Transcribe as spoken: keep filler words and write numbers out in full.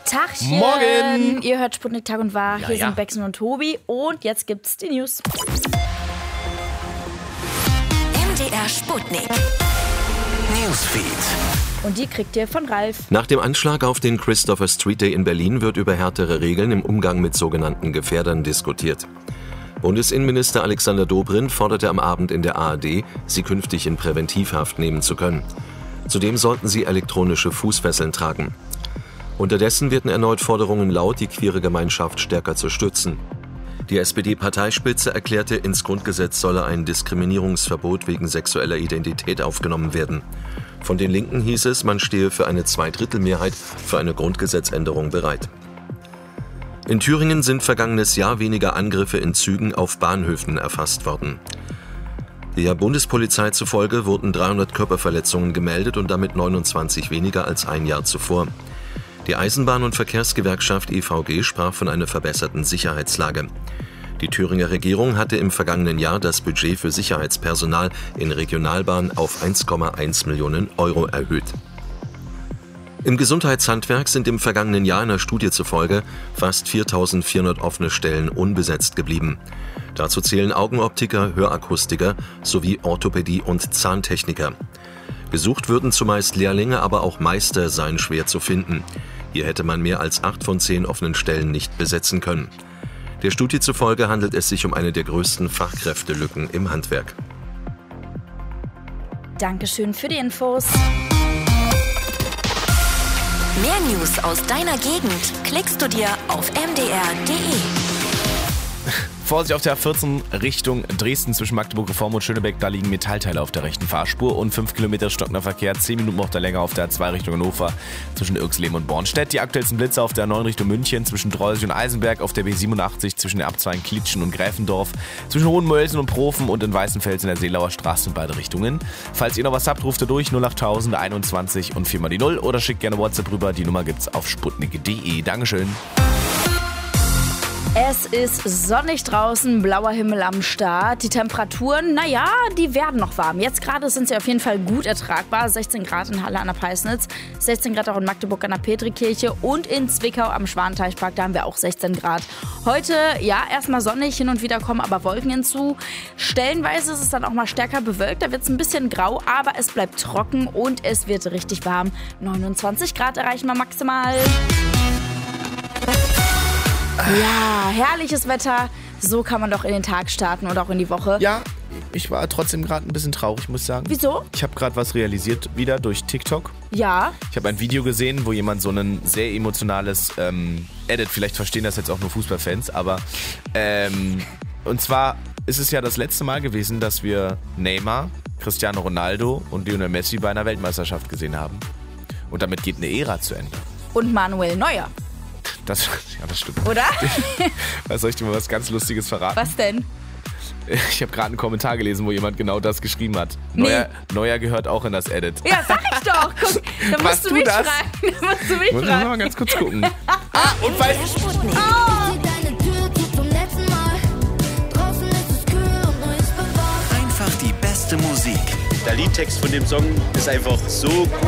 Tagchen. Morgen. Ihr hört Sputnik Tag und Wahr. Ja, Hier ja. sind Bexen und Tobi. Und jetzt gibt's die News. M D R Sputnik. Newsfeed. Und die kriegt ihr von Ralf. Nach dem Anschlag auf den Christopher Street Day in Berlin wird über härtere Regeln im Umgang mit sogenannten Gefährdern diskutiert. Bundesinnenminister Alexander Dobrindt forderte am Abend in der A R D, sie künftig in Präventivhaft nehmen zu können. Zudem sollten sie elektronische Fußfesseln tragen. Unterdessen werden erneut Forderungen laut, die queere Gemeinschaft stärker zu stützen. Die S P D-Parteispitze erklärte, ins Grundgesetz solle ein Diskriminierungsverbot wegen sexueller Identität aufgenommen werden. Von den Linken hieß es, man stehe für eine Zweidrittelmehrheit für eine Grundgesetzänderung bereit. In Thüringen sind vergangenes Jahr weniger Angriffe in Zügen auf Bahnhöfen erfasst worden. Der Bundespolizei zufolge wurden dreihundert Körperverletzungen gemeldet und damit neunundzwanzig weniger als ein Jahr zuvor. Die Eisenbahn- und Verkehrsgewerkschaft E V G sprach von einer verbesserten Sicherheitslage. Die Thüringer Regierung hatte im vergangenen Jahr das Budget für Sicherheitspersonal in Regionalbahnen auf eins Komma eins Millionen Euro erhöht. Im Gesundheitshandwerk sind im vergangenen Jahr einer Studie zufolge fast viertausendvierhundert offene Stellen unbesetzt geblieben. Dazu zählen Augenoptiker, Hörakustiker sowie Orthopädie- und Zahntechniker. Gesucht würden zumeist Lehrlinge, aber auch Meister seien schwer zu finden. Hier hätte man mehr als acht von zehn offenen Stellen nicht besetzen können. Der Studie zufolge handelt es sich um eine der größten Fachkräftelücken im Handwerk. Dankeschön für die Infos. Mehr News aus deiner Gegend klickst du dir auf m d r punkt d e. Vorsicht auf der A vierzehn Richtung Dresden zwischen Magdeburg-Reform und Schönebeck. Da liegen Metallteile auf der rechten Fahrspur und fünf Kilometer stockender Verkehr. zehn Minuten braucht er länger auf der A zwei Richtung Hannover zwischen Irxleben und Bornstedt. Die aktuellsten Blitze auf der A neun Richtung München zwischen Dreusig und Eisenberg. Auf der B siebenundachtzig zwischen der A zwei in Klitschen und Gräfendorf. Zwischen Hohenmölsen und Profen und in Weißenfels in der Seelauer Straße in beide Richtungen. Falls ihr noch was habt, ruft ihr durch null achttausend einundzwanzig und viermal die null oder schickt gerne WhatsApp rüber. Die Nummer gibt's auf sputnik punkt d e. Dankeschön. Es ist sonnig draußen, blauer Himmel am Start. Die Temperaturen, naja, die werden noch warm. Jetzt gerade sind sie auf jeden Fall gut ertragbar. sechzehn Grad in Halle an der Peisnitz, sechzehn Grad auch in Magdeburg an der Petrikirche und in Zwickau am Schwanteichpark, da haben wir auch sechzehn Grad. Heute, ja, erstmal sonnig, hin und wieder kommen aber Wolken hinzu. Stellenweise ist es dann auch mal stärker bewölkt, da wird es ein bisschen grau, aber es bleibt trocken und es wird richtig warm. neunundzwanzig Grad erreichen wir maximal. Ja, herrliches Wetter. So kann man doch in den Tag starten und auch in die Woche. Ja, ich war trotzdem gerade ein bisschen traurig, muss ich sagen. Wieso? Ich habe gerade was realisiert wieder durch TikTok. Ja. Ich habe ein Video gesehen, wo jemand so ein sehr emotionales ähm, Edit, vielleicht verstehen das jetzt auch nur Fußballfans, aber ähm, und zwar ist es ja das letzte Mal gewesen, dass wir Neymar, Cristiano Ronaldo und Lionel Messi bei einer Weltmeisterschaft gesehen haben. Und damit geht eine Ära zu Ende. Und Manuel Neuer. Das, ja, das stimmt. Oder? Was soll ich dir mal was ganz Lustiges verraten? Was denn? Ich habe gerade einen Kommentar gelesen, wo jemand genau das geschrieben hat. Nee. Neuer, Neuer gehört auch in das Edit. Ja, sag ich doch. Guck, da musst du mich das? fragen. Da musst du mich Muss ich fragen. mal ganz kurz gucken. Ah, und weil... Sputnik. Deine Tür zu zum letzten Mal. Draußen ist es kühl und nur ist bewahrt. Einfach die beste Musik. Der Liedtext von dem Song ist einfach so gut.